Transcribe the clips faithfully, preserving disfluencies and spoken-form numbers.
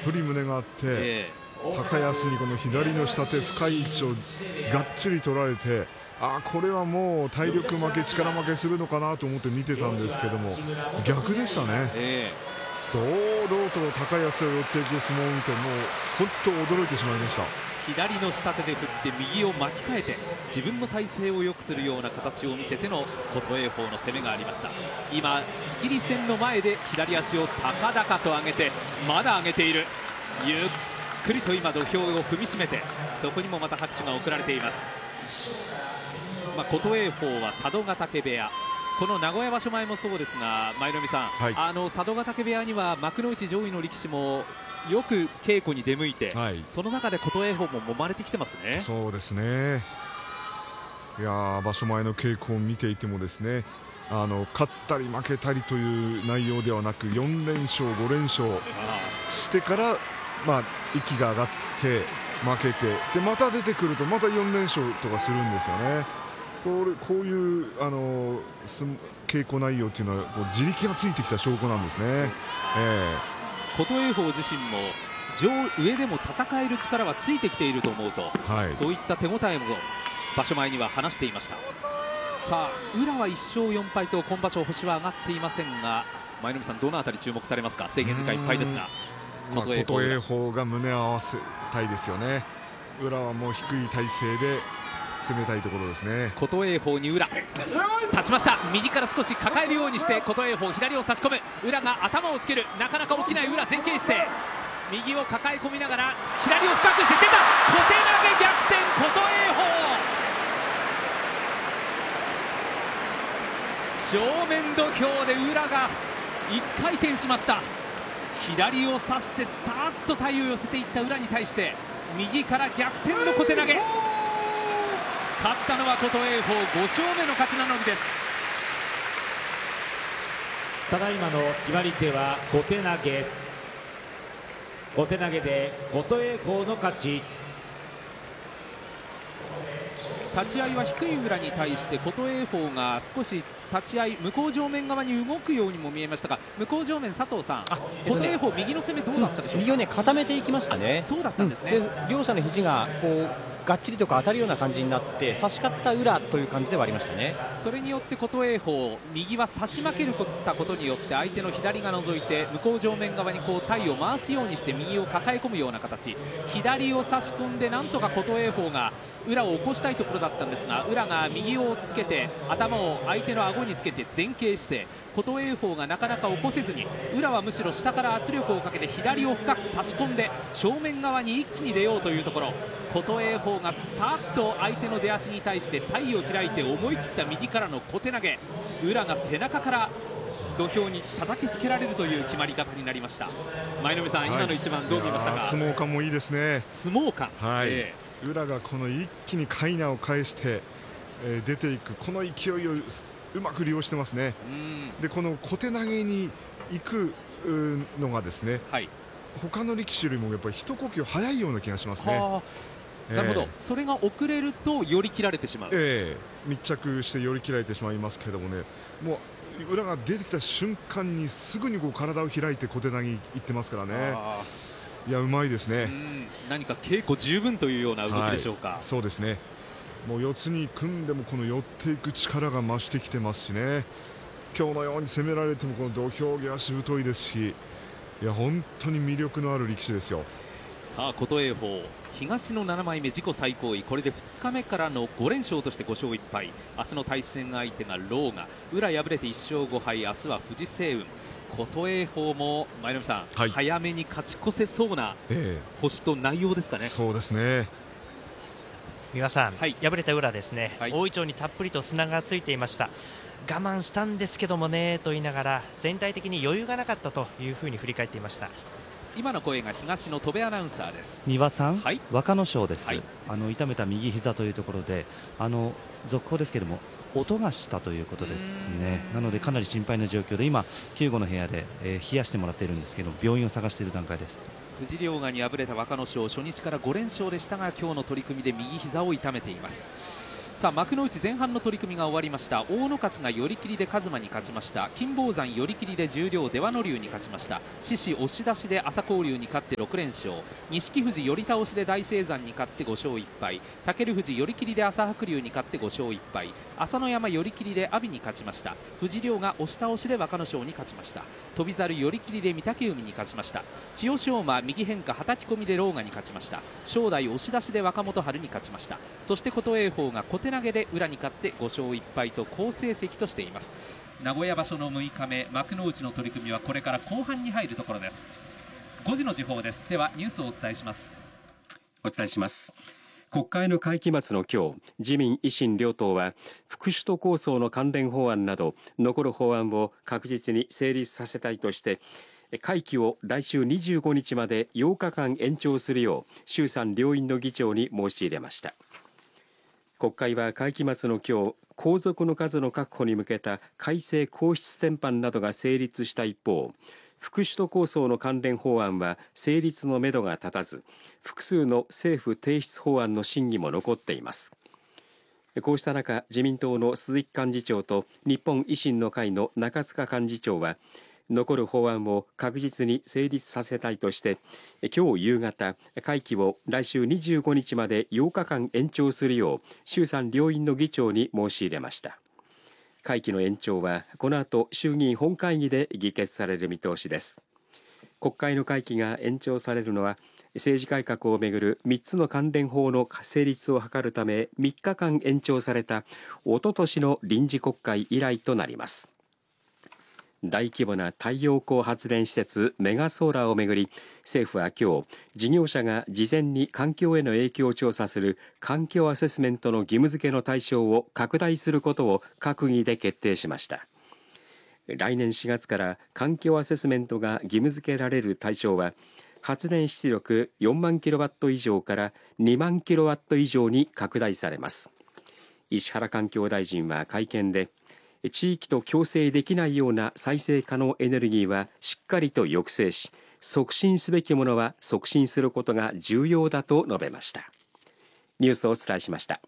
ぷり胸があって、 えー、高安にこの左の下手深い位置をがっちり取られて、あこれはもう体力負け力負けするのかなと思って見てたんですけども、逆でしたね。 え堂々と高安を寄っていく相撲を見て、もう本当驚いてしまいました。 左の下手で振って右を巻き替えて自分の体勢を良くするような形を見せての琴恵光の攻めがありました。今仕切り線の前で左足を高々と上げて、まだ上げている。ゆっくりと今土俵を踏みしめて、そこにもまた拍手が送られています。まあ、琴恵光は佐渡ヶ嶽部屋、この名古屋場所前もそうですが、舞の海さん、はい、あの佐渡ヶ嶽部屋には幕内上位の力士もよく稽古に出向いて、はい、その中で琴恵光も揉まれてきてますね。 そうですね。いや場所前の稽古を見ていてもですね、あの勝ったり負けたりという内容ではなく、よんれんしょうごれんしょうしてから、まあ、息が上がって負けて、でまた出てくるとまたよんれんしょうとかするんですよね。こう、こういうあの稽古内容というのはこう自力がついてきた証拠なんですね。えー琴恵光自身も上上でも戦える力はついてきていると思うと、はい、そういった手応えも場所前には話していました。さあ宇良はいっしょうよんぱいと今場所星は上がっていませんが、舞の海さんどのあたり注目されますか。制限時間いっぱいですが、 琴恵光、まあ、光が胸を合わせたいですよね。宇良はもう低い体勢で攻めたいところですね。 琴恵光に宇良立ちました。右から少し抱えるようにして琴恵光左を差し込む。宇良が頭をつける。なかなか起きない宇良前傾姿勢、右を抱え込みながら左を深くして出た。小手投げ逆転琴恵光。正面土俵で宇良が一回転しました。左を差してさーっと体を寄せていった宇良に対して右から逆転の小手投げ。勝ったのは琴恵光、ごしょうめの勝ち名乗りです。 ただいまの決まり手は小手投げ。小手投げで琴恵光の勝ち。 立ち合いは低い宇良に対して琴恵光が少し立ち合い向こう上面側に動くようにも見えましたが、向こう上面佐藤さん、琴恵光右の攻めどうだったでしょうか。 右をね固めていきましたね。 そうだったんですね。 うん、で両者の肘がこうがっちりとか当たるような感じになって差し勝った宇良という感じではありましたね。 それによって琴恵光右は差し負けるたことによって相手の左が覗いて向こう上面側にこう体を回すようにして右を抱え込むような形、左を差し込んでなんとか琴恵光が宇良を起こしたいところだったんですが、宇良が右をつけて頭を相手の顎につけて前傾姿勢、琴恵光がなかなか起こせずに宇良はむしろ下から圧力をかけて左を深く差し込んで正面側に一気に出ようというところ、琴恵光がさっと相手の出足に対して体を開いて思い切った右からの小手投げ、宇良が背中から土俵に叩きつけられるという決まり方になりました。舞の海さん、はい、今の一番どう見ましたか。 相撲感もいいですね。 相撲感、 はい、えー、宇良がこの一気にかいなを返して、えー、出ていくこの勢いをうまく利用してますね。うんでこの小手投げに行くのがですね、はい、他の力士よりもやっぱり一呼吸早いような気がしますね。 なるほど、えー、それが遅れると寄り切られてしまう、 えー、密着して寄り切られてしまいますけどもね、もう宇良が出てきた瞬間にすぐにこう体を開いて小手投げに行ってますからね。いやうまいですね。 うん何か稽古十分というような動きでしょうか。 はい、そうですね。もう四つに組んでもこの寄っていく力が増してきてますしね、今日のように攻められてもこの土俵際しぶといですし、いや本当に魅力のある力士ですよ。 さあ琴恵光東のななまいめ自己最高位、これでふつかめからのごれんしょうとしてごしょういっぱい。明日の対戦相手が狼雅、宇良敗れていっしょうごはい、明日は富士青雲。琴恵光も舞の海さん、はい、早めに勝ち越せそうな星と内容ですかね。えー、 そうですね。 三輪さん、はい、敗れた宇良ですね、はい、大いちょうにたっぷりと砂がついていました。我慢したんですけどもねと言いながら全体的に余裕がなかったというふうに振り返っていました。 今の声が東の戸部アナウンサーです。 三輪さん、 はい、 若野賞です、 はい、 あの痛めた右膝というところで、あの続報ですけども音がしたということですね。なのでかなり心配な状況で今救護の部屋で、えー、冷やしてもらっているんですけど、病院を探している段階です。 富士陵河に敗れた若野賞、初日からごれんしょうでしたが今日の取組で右膝を痛めています。 さあ幕内前半の取り組みが終わりました。大野勝が寄り切りで一馬に勝ちました。金峰山寄り切りで十両出羽ノ龍に勝ちました。獅子押し出しで朝紅龍に勝ってろく連勝。錦富士寄り倒しで大青山に勝ってご勝いっ敗。武富士寄り切りで朝白龍に勝ってご勝いっ敗。朝乃山寄り切りで阿炎に勝ちました。藤亮が押し倒しで若野賞に勝ちました。翔猿寄り切りで御嶽海に勝ちました。千代翔馬右変化はたき込みで狼雅に勝ちました。正代押し出しで若元春に勝ちました。そして琴恵光が小手投げで宇良に勝ってご勝いっ敗と好成績としています。名古屋場所のむいかめ、幕内の取り組みはこれから後半に入るところです。ごじの時報です。ではニュースをお伝えします。 お伝えします。国会の会期末の今日、自民維新両党は副首都構想の関連法案など残る法案を確実に成立させたいとして会期を来週にじゅうごにちまでようかかん延長するよう衆参両院の議長に申し入れました。国会は会期末の今日、皇族の数の確保に向けた改正皇室典範などが成立した一方、副首都構想の関連法案は成立のめどが立たず、複数の政府提出法案の審議も残っています。こうした中、自民党の鈴木幹事長と日本維新の会の中塚幹事長は、残る法案を確実に成立させたいとして、今日夕方、会期を来週にじゅうごにちまでようかかん延長するよう衆参両院の議長に申し入れました。会期の延長はこの後衆議院本会議で議決される見通しです。国会の会期が延長されるのは政治改革をめぐるみっつの関連法の成立を図るためみっかかん延長されたおととしの臨時国会以来となります。大規模な太陽光発電施設メガソーラーをめぐり、政府は今日事業者が事前に環境への影響を調査する環境アセスメントの義務付けの対象を拡大することを閣議で決定しました。来年しがつから環境アセスメントが義務付けられる対象は発電出力よんまんキロワット以上からにまんキロワット以上に拡大されます。石原環境大臣は会見で、地域と共生できないような再生可能エネルギーはしっかりと抑制し、促進すべきものは促進することが重要だと述べました。ニュースをお伝えしました。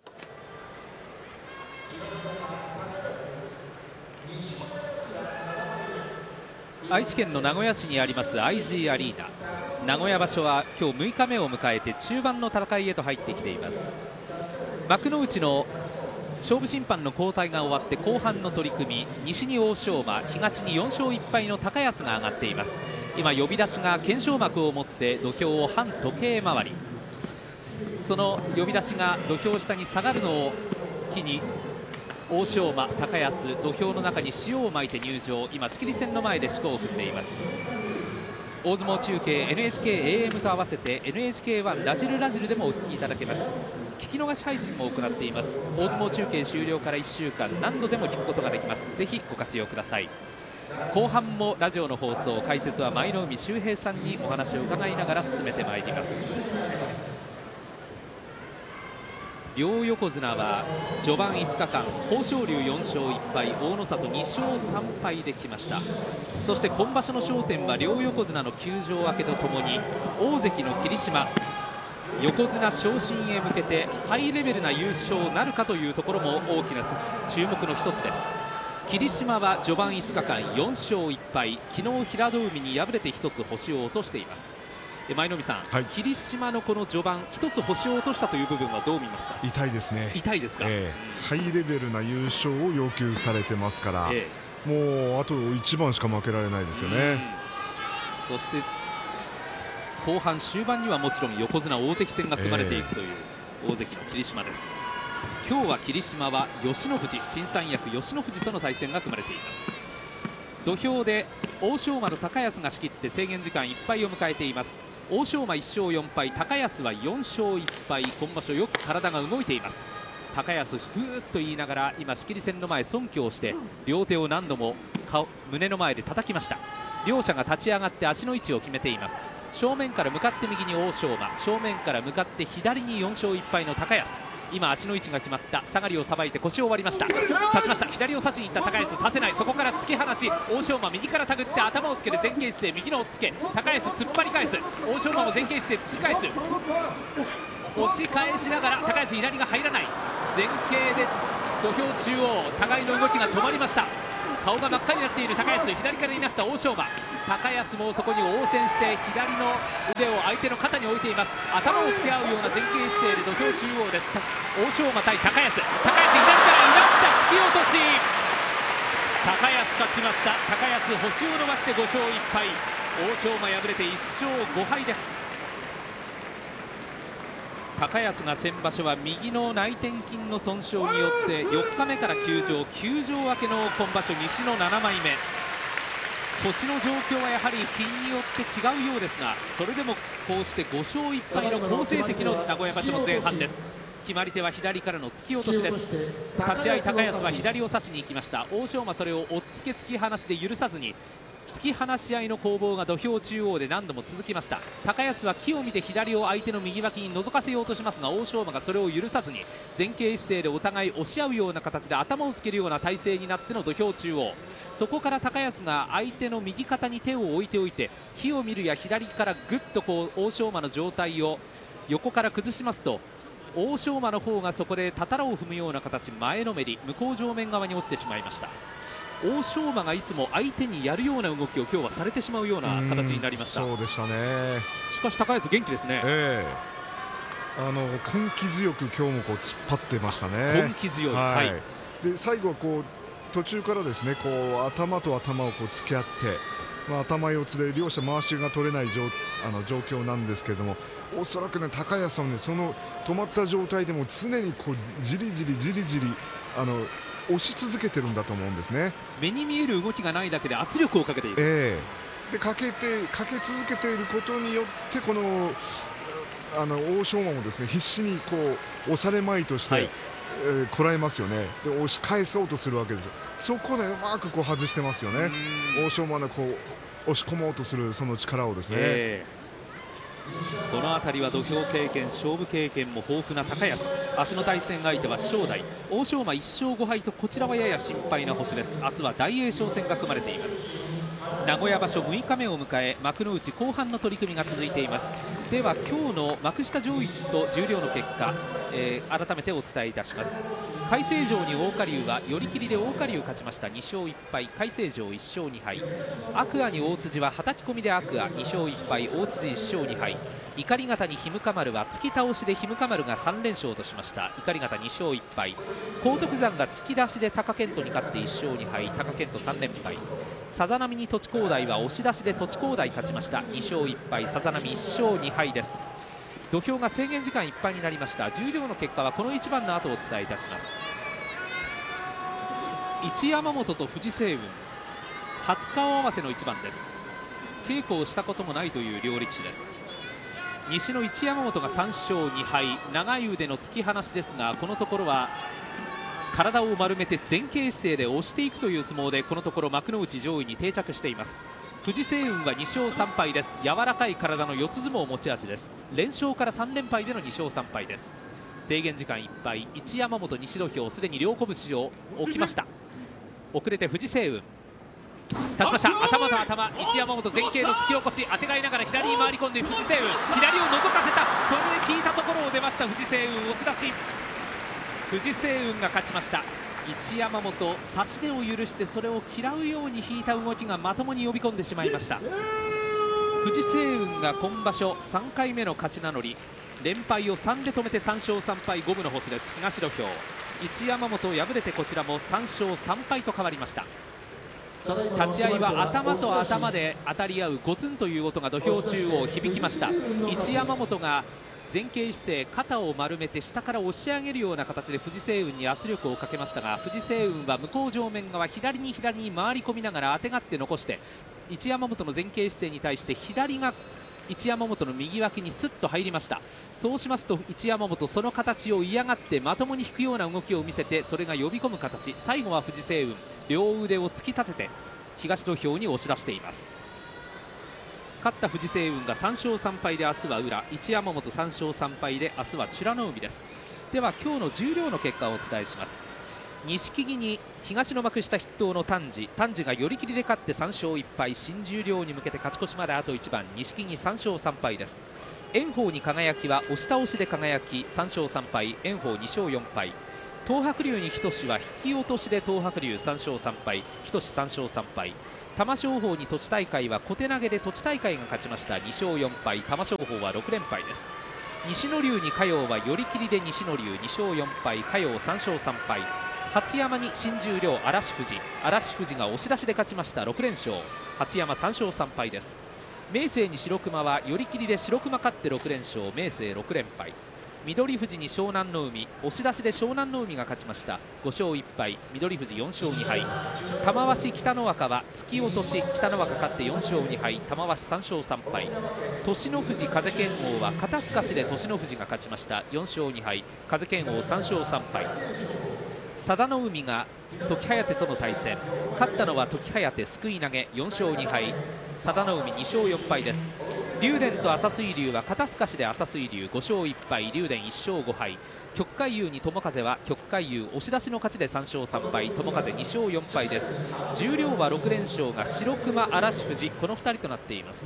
愛知県の名古屋市にあります アイジー アリーナ。名古屋場所は今日むいかめを迎えて中盤の戦いへと入ってきています。幕内の勝負審判の交代が終わって後半の取り組み、西に欧勝馬、東によん勝いっ敗の高安が上がっています。今呼び出しが懸賞幕を持って土俵を反時計回り、その呼び出しが土俵下に下がるのを機に欧勝馬、高安、土俵の中に塩をまいて入場。今仕切り線の前で四股を踏んでいます。大相撲中継 エヌエイチケーエーエム と合わせて エヌエイチケーワン ラジルラジルでもお聞きいただけます。聞き逃し配信も行っています。大相撲中継終了からいっしゅうかん何度でも聞くことができます。ぜひご活用ください。後半もラジオの放送、解説は舞の海秀平さんにお話を伺いながら進めてまいります。両横綱は序盤いつかかん、豊昇龍よん勝いっ敗、大の里に勝さん敗できました。そして今場所の焦点は両横綱の休場明けとともに大関の霧島、横綱昇進へ向けてハイレベルな優勝なるかというところも大きな注目の一つです。霧島は序盤いつかかんよん勝いっ敗、昨日平戸海に敗れて一つ星を落としています。舞の海さん、はい、霧島のこの序盤一つ星を落としたという部分はどう見ますか？ 痛いですね。 痛いですか、 えー、ハイレベルな優勝を要求されてますから、えー、もうあといちばんしか負けられないですよね。 そして後半終盤にはもちろん横綱大関戦が組まれていくという大関の霧島です。今日は霧島は吉野富士、新三役吉野富士との対戦が組まれています。土俵で欧勝馬と高安が仕切って制限時間いっぱいを迎えています。欧勝馬いっ勝よん敗、高安はよん勝いっ敗、今場所よく体が動いています。高安、ふーっと言いながら今仕切り線の前尊敬をして両手を何度も顔胸の前で叩きました。両者が立ち上がって足の位置を決めています。正面から向かって右に欧勝馬、正面から向かって左によん勝いっ敗の高安、今足の位置が決まった。下がりをさばいて腰を割りました。立ちました。左を差しにいった高安、させない。そこから突き放し、欧勝馬右から手繰って頭をつけて前傾姿勢、右の押っつけ、高安突っ張り返す。欧勝馬も前傾姿勢突き返す。押し返しながら高安左が入らない。突前傾で土俵中央、互いの動きが止まりました。顔が真っ赤になっている高安、左からいなした欧勝馬。高安もそこに応戦して左の腕を相手の肩に置いています。頭をつけ合うような前傾姿勢で土俵中央です。欧勝馬対高安、高安左からいなした突き落とし、高安勝ちました。高安星を伸ばしてご勝いっぱい、欧勝馬敗れていっ勝ご敗です。高安が先場所は右の内転筋の損傷によってよっかめから休場、休場明けの今場所西のななまいめ。腰の状況はやはり日によって違うようですが、それでもこうしてご勝いっぱいの好成績の名古屋場所の前半です。決まり手は左からの突き落としです。立ち合い高安は左を差しに行きました。欧勝馬それを押っつけ突き放しで許さずに、突き放し合いの攻防が土俵中央で何度も続きました。高安は気を見て左を相手の右脇に覗かせようとしますが、欧勝馬がそれを許さずに前傾姿勢でお互い押し合うような形で頭をつけるような体勢になっての土俵中央。そこから高安が相手の右肩に手を置いておいて、気を見るや左からぐっとこう欧勝馬の状態を横から崩しますと、欧勝馬の方がそこでたたらを踏むような形、前のめり向こう正面側に落ちてしまいました。欧勝馬がいつも相手にやるような動きを今日はされてしまうような形になりました。 そうでしたね。 しかし高安元気ですね。 えー、あの根気強く今日もこう突っ張ってましたね。 根気強い、 はい、 はい、 で最後はこう途中からですね、こう頭と頭をこう突き合って、まあ、頭四つで両者回しが取れない状あの状況なんですけれども、おそらくね高安はねその止まった状態でも常にこうじりじりじりじりあの押し続けてるんだと思うんですね。 目に見える動きがないだけで圧力をかけている、 えー、でかけてかけ続けていることによってこのあの欧勝馬もですね必死にこう押されまいとして、はい、えー、こらえますよね。で押し返そうとするわけです。そこでうまくこう外してますよね。欧勝馬のこう押し込もうとするその力をですね、えーこの辺りは土俵経験、勝負経験も豊富な高安。明日の対戦相手は正代。欧勝馬いっ勝ご敗とこちらはやや心配な星です。明日は大栄翔戦が組まれています。名古屋場所むいかめを迎え、幕内後半の取り組みが続いています。では今日の幕下上位と十両の結果、えー、改めてお伝えいたします。海星城に桜花竜は寄り切りで桜花竜勝ちました。に勝いっぱい、海星城いっ勝に敗。天空海に大辻ははたき込みで天空海に勝いっぱい、大辻いっ勝に敗。碇形にひむか丸は突き倒しでひむか丸がさん連勝としました。碇形に勝いっぱい。荒篤山が突き出しで貴健斗に勝っていっ勝に敗、貴健斗さん連敗。さざ波に栃光台は押し出しで栃光台勝ちました。に勝いっぱい、さざ波いっ勝に敗です。土俵が制限時間いっぱいになりました。十両の結果はこの一番の後お伝えいたします。一山本と藤青雲、初顔合わせの一番です。稽古をしたこともないという両力士です。西の一山本がさん勝に敗、長い腕の突き放しですが、このところは体を丸めて前傾姿勢で押していくという相撲でこのところ幕内上位に定着しています。藤青雲はに勝さん敗です。柔らかい体の四つ相撲持ち味です。連勝からさん連敗でのに勝さん敗です。制限時間いっぱい、一山本西土俵すでに両拳を置きました。遅れて藤青雲立ちました。頭と頭、一山本前傾の突き起こし、あてがいながら左に回り込んで藤青雲、左を覗かせた、それで引いたところを出ました藤青雲、押し出し。藤青雲が勝ちました。一山本差し手を許して、それを嫌うように引いた動きがまともに呼び込んでしまいました。藤青雲が今場所さんかいめの勝ち名乗り、連敗をさんで止めてさん勝さん敗、五分の星です。東土俵一山本敗れてこちらもさん勝さん敗と変わりました。立ち合いは頭と頭で当たり合うゴツンという音が土俵中央響きました。一山本が前傾姿勢、肩を丸めて下から押し上げるような形で藤青雲に圧力をかけましたが、藤青雲は向こう正面側左に左に回り込みながらあてがって残して、一山本の前傾姿勢に対して左が一山本の右脇にスッと入りました。そうしますと一山本その形を嫌がってまともに引くような動きを見せて、それが呼び込む形、最後は藤青雲両腕を突き立てて東土俵に押し出しています。勝った藤青雲がさん勝さん敗で明日は宇良、一山本さん勝さん敗で明日は美ノ海です。では今日の十両の結果をお伝えします。錦木に東の幕下筆頭の丹治、丹治が寄り切りで勝ってさん勝いっ敗、新十両に向けて勝ち越しまであと一番、錦木さん勝さん敗です。炎鵬に輝は押し倒しで輝きさん勝さん敗、炎鵬に勝よん敗、 東白龍に日翔は引き落としで東白龍さん勝さん敗、日翔さん勝さん敗。玉正鳳に土地大会は小手投げで土地大会が勝ちましたに勝よん敗、玉正鳳はろく連敗です。西の龍に嘉陽は寄り切りで西の龍に勝よん敗、嘉陽さん勝さん敗。初山に新十両嵐富士、嵐富士が押し出しで勝ちましたろく連勝、初山さん勝さん敗です。明生に白熊は寄り切りで白熊勝ってろく連勝、明生ろく連敗。翠富士に湘南の海、押し出しで湘南の海が勝ちましたご勝いっ敗、翠富士よん勝に敗。玉鷲北の若は突き落とし、北の若勝ってよん勝に敗、玉鷲さん勝さん敗。栃ノ富士風剣王は肩すかしで栃ノ富士が勝ちましたよん勝に敗、風剣王さん勝さん敗。佐田の海が時疾風との対戦、勝ったのは時疾風すくい投げよん勝に敗、佐田の海に勝よん敗です。竜電と朝水龍は肩すかしで朝水龍ご勝いっ敗、竜電いち勝ご敗。旭海遊に友風は旭海遊押し出しの勝ちでさん勝さん敗、友風に勝よん敗です。十両はろく連勝が白熊、嵐富士、このふたりとなっています。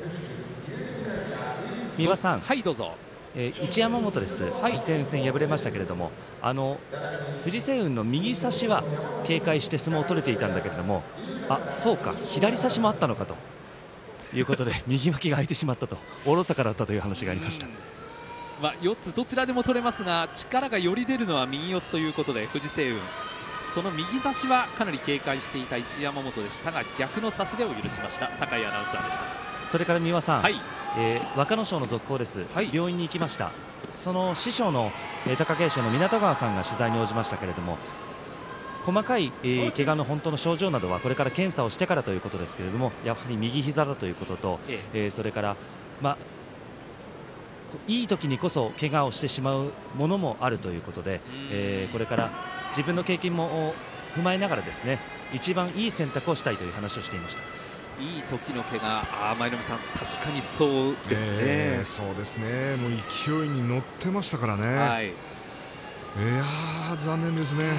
三輪さん、 はいどうぞ。 えー、一山本です、はい、先戦敗れましたけれども、あの藤青雲の右差しは警戒して相撲を取れていたんだけれども、あそうか左差しもあったのかということで右脇が空いてしまったと、おろそかだったという話がありました。 まあ、よっつどちらでも取れますが、力がより出るのは右四つということで、藤青雲その右差しはかなり警戒していた一山本でしたが、逆の差し手を許しました。酒井アナウンサーでした。 それから三輪さん、 はい、 えー、若野賞の続報です、はい、病院に行きました。その師匠の、えー、貴景勝の湊川さんが取材に応じましたけれども、細かい、えー、怪我の本当の症状などはこれから検査をしてからということですけれども、やはり右膝だということと、えええー、それから、まあ、いい時にこそ怪我をしてしまうものもあるということで、えー、これから自分の経験も踏まえながらですね、一番いい選択をしたいという話をしていました。 いい時の怪我、あ舞の海さん、確かにそうですね、 えー、そうですね、もう勢いに乗ってましたからね、はい、いやー残念ですね。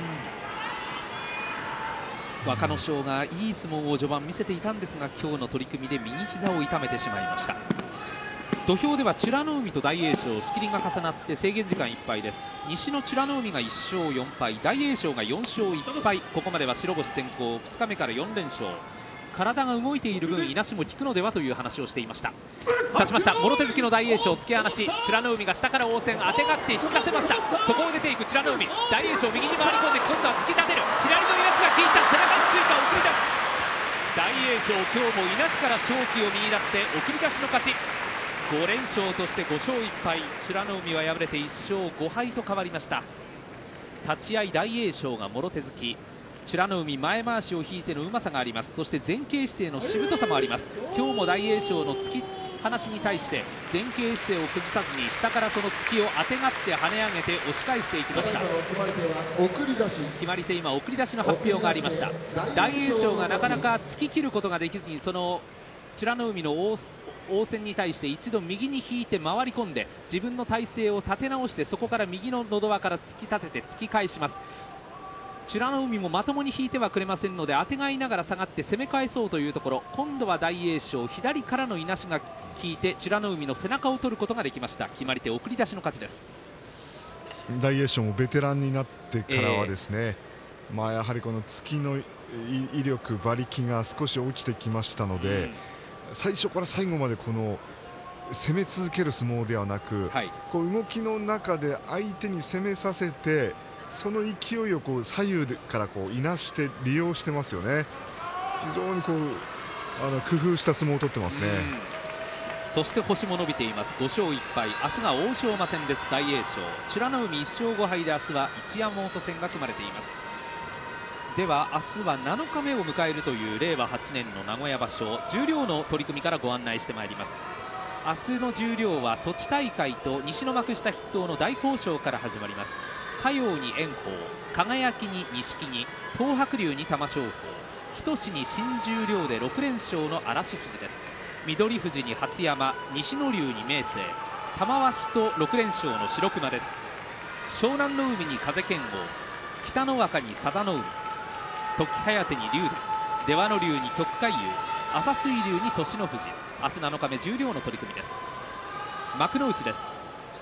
若野賞がいい相撲を序盤見せていたんですが、今日の取り組みで右膝を痛めてしまいました。土俵では美ノ海と大栄翔、仕切りが重なって制限時間いっぱいです。西の美ノ海がいち勝よん敗、大栄翔がよん勝いっ敗、ここまでは白星先行、ふつかめからよん連勝。体が動いている分いなしも効くのではという話をしていました。立ちました、もろ手突きの大栄翔、突き放し、美ノ海が下から応戦、あてがって引かせました。そこを出ていく美ノ海、大栄翔右に回り込んで、今度は突き立てる、左のいなしが効いた、背中についた送り出し、大栄翔今日もいなしから勝機を見出して送り出しの勝ち、ご連勝としてご勝いっ敗、美ノ海は敗れていち勝ご敗と変わりました。立ち合い大栄翔がもろ手突き、美ノ海前回しを引いてのうまさがあります。そして前傾姿勢のしぶとさもあります。今日も大栄翔の突き放しに対して前傾姿勢を崩さずに下からその突きをあてがって跳ね上げて押し返していきました。決まり手、今送り出しの発表がありました。大栄翔がなかなか突き切ることができずに、その美ノ海の応戦に対して一度右に引いて回り込んで自分の体勢を立て直して、そこから右の喉輪から突き立てて突き返します。美ノ海もまともに引いてはくれませんので、あてがいながら下がって攻め返そうというところ、今度は大栄翔左からのいなしが効いて美ノ海の背中を取ることができました。決まり手送り出しの勝ちです。 大栄翔もベテランになってからはですね、えー、まあやはりこの突きの威力馬力が少し落ちてきましたので、うん、最初から最後までこの攻め続ける相撲ではなく、はい、こう動きの中で相手に攻めさせて、その勢いをこう左右からこういなして利用してますよね。非常にこうあの工夫した相撲を取ってますね。 そして星も伸びています。ご勝いっ敗、明日が欧勝馬戦です。大栄翔、美ノ海いち勝ご敗で明日は一山本戦が組まれています。では明日はなのかめを迎えるという令和はちねんの名古屋場所、十両の取り組みからご案内してまいります。明日の十両は土地大会と西の幕下筆頭の大豊昇から始まります。嘉陽に炎鵬、輝に錦木、東白龍に玉正鳳、日翔に新十両でろく連勝の嵐富士です。翠富士に初山、西の龍に明生、玉鷲とろく連勝の白熊です。湘南の海に風剣豪、北の若に佐田の海、時疾風に竜電、出羽の龍に旭海遊、朝水龍に栃ノ富士。明日なのかめ十両の取り組みです。幕内です。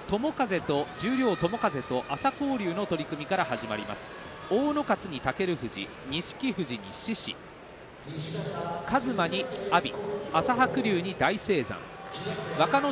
友風と十両友風と朝紅龍の取組から始まります。大野勝に武富士、錦富士に獅司、一馬に阿炎、朝白龍に大青山、若之